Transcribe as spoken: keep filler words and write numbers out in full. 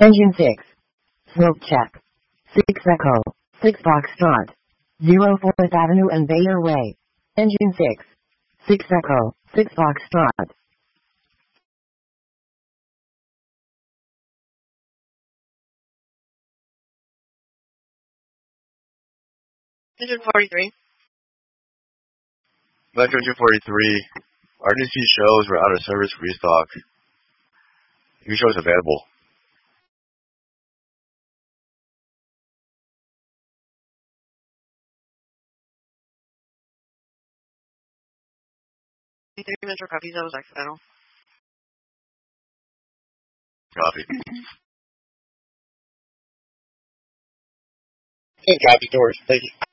Engine six. Smoke check. six Echo. six Foxtrot. zero fourth Avenue and Bayer Way. Engine six. six Echo. six Foxtrot. Engine forty-three. Metro Engine forty-three. R D C shows were out of service for restock. New shows available. three Metro copies, that was accidental. Copy. Hey, copy, George. Thank you.